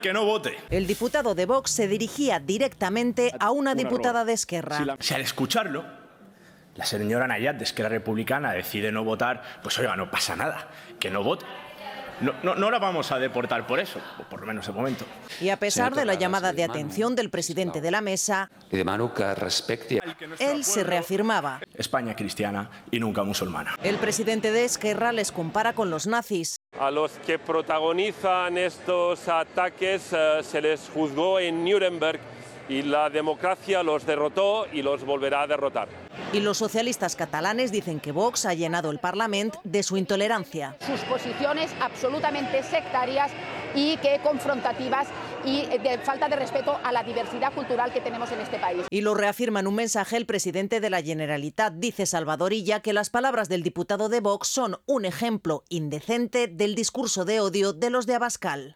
Que no vote. El diputado de Vox se dirigía directamente a una diputada de Esquerra. Si al escucharlo, la señora Nayat de Esquerra Republicana decide no votar, pues oiga, no pasa nada, que no vote. No la vamos a deportar por eso, o por lo menos de momento. Y a pesar de la llamada de atención del presidente de la mesa, él se reafirmaba. España cristiana y nunca musulmana. El presidente de Esquerra les compara con los nazis. A los que protagonizan estos ataques se les juzgó en Nuremberg y la democracia los derrotó y los volverá a derrotar. Y los socialistas catalanes dicen que Vox ha llenado el Parlament de su intolerancia. Sus posiciones absolutamente sectarias y que confrontativas y de falta de respeto a la diversidad cultural que tenemos en este país. Y lo reafirma en un mensaje el presidente de la Generalitat, dice Salvador Illa, que las palabras del diputado de Vox son un ejemplo indecente del discurso de odio de los de Abascal.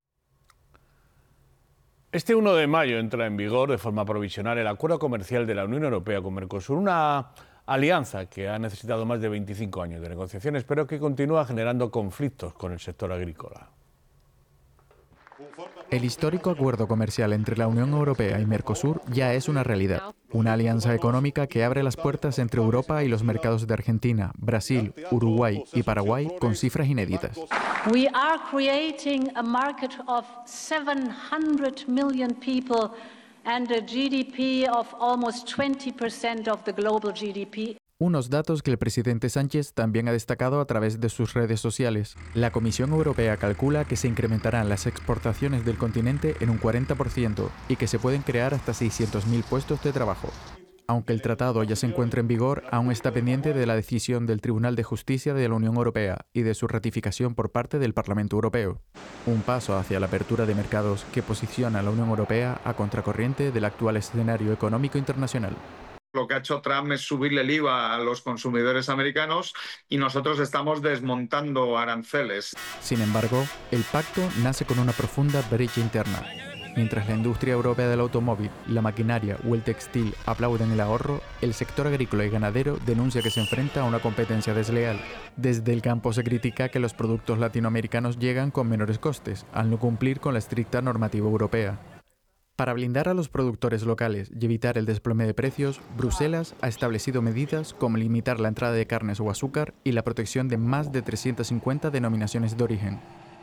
Este 1 de mayo entra en vigor de forma provisional el acuerdo comercial de la Unión Europea con Mercosur, una alianza que ha necesitado más de 25 años de negociaciones, pero que continúa generando conflictos con el sector agrícola. El histórico acuerdo comercial entre la Unión Europea y Mercosur ya es una realidad. Una alianza económica que abre las puertas entre Europa y los mercados de Argentina, Brasil, Uruguay y Paraguay con cifras inéditas. We are creating a market of 700 million people and a GDP of almost 20% of the global GDP. Unos datos que el presidente Sánchez también ha destacado a través de sus redes sociales. La Comisión Europea calcula que se incrementarán las exportaciones del continente en un 40% y que se pueden crear hasta 600.000 puestos de trabajo. Aunque el tratado ya se encuentra en vigor, aún está pendiente de la decisión del Tribunal de Justicia de la Unión Europea y de su ratificación por parte del Parlamento Europeo. Un paso hacia la apertura de mercados que posiciona a la Unión Europea a contracorriente del actual escenario económico internacional. Lo que ha hecho Trump es subirle el IVA a los consumidores americanos y nosotros estamos desmontando aranceles. Sin embargo, el pacto nace con una profunda brecha interna. Mientras la industria europea del automóvil, la maquinaria o el textil aplauden el ahorro, el sector agrícola y ganadero denuncia que se enfrenta a una competencia desleal. Desde el campo se critica que los productos latinoamericanos llegan con menores costes, al no cumplir con la estricta normativa europea. Para blindar a los productores locales y evitar el desplome de precios, Bruselas ha establecido medidas como limitar la entrada de carnes o azúcar y la protección de más de 350 denominaciones de origen.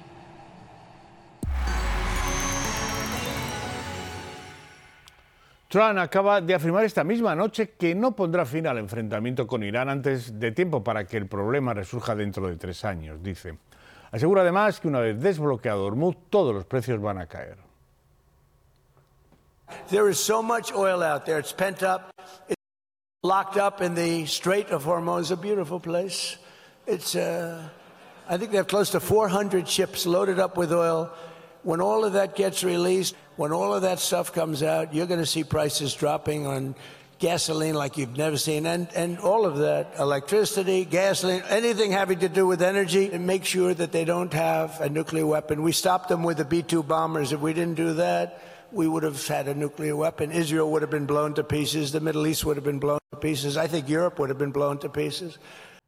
Trump acaba de afirmar esta misma noche que no pondrá fin al enfrentamiento con Irán antes de tiempo para que el problema resurja dentro de 3 años, dice. Asegura además que una vez desbloqueado Hormuz, todos los precios van a caer. There is so much oil out there. It's pent up. It's locked up in the Strait of Hormuz, a beautiful place. It's, I think they have close to 400 ships loaded up with oil. When all of that gets released, when all of that stuff comes out, you're going to see prices dropping on gasoline like you've never seen, and all of that, electricity, gasoline, anything having to do with energy, and make sure that they don't have a nuclear weapon. We stopped them with the B-2 bombers. If we didn't do that, we would have had a nuclear weapon. Israel would have been blown to pieces. The Middle East would have been blown to pieces. I think Europe would have been blown to pieces.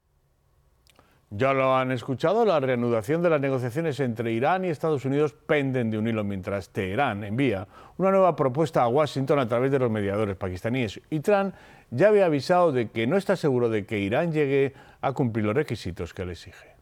Ya lo han escuchado, la reanudación de las negociaciones entre Irán y Estados Unidos penden de un hilo mientras Teherán envía una nueva propuesta a Washington a través de los mediadores pakistaníes. Y Trump ya había avisado de que no está seguro de que Irán llegue a cumplir los requisitos que le exige.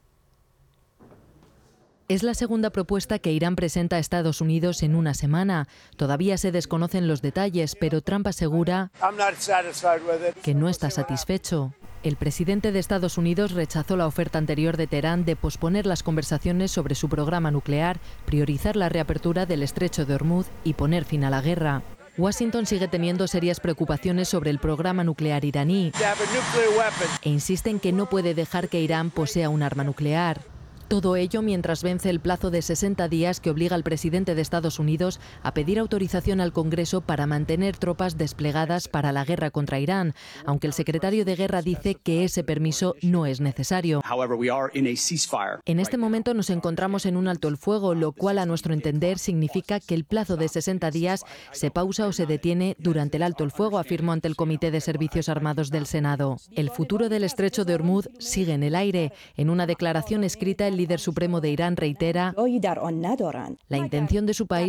Es la segunda propuesta que Irán presenta a Estados Unidos en una semana. Todavía se desconocen los detalles, pero Trump asegura que no está satisfecho. El presidente de Estados Unidos rechazó la oferta anterior de Teherán de posponer las conversaciones sobre su programa nuclear, priorizar la reapertura del estrecho de Hormuz y poner fin a la guerra. Washington sigue teniendo serias preocupaciones sobre el programa nuclear iraní e insiste en que no puede dejar que Irán posea un arma nuclear. Todo ello mientras vence el plazo de 60 días que obliga al presidente de Estados Unidos a pedir autorización al Congreso para mantener tropas desplegadas para la guerra contra Irán, aunque el secretario de Guerra dice que ese permiso no es necesario. En este momento nos encontramos en un alto el fuego, lo cual a nuestro entender significa que el plazo de 60 días se pausa o se detiene durante el alto el fuego, afirmó ante el Comité de Servicios Armados del Senado. El futuro del estrecho de Hormuz sigue en el aire. En una declaración escrita, el líder supremo de Irán reitera la intención de su país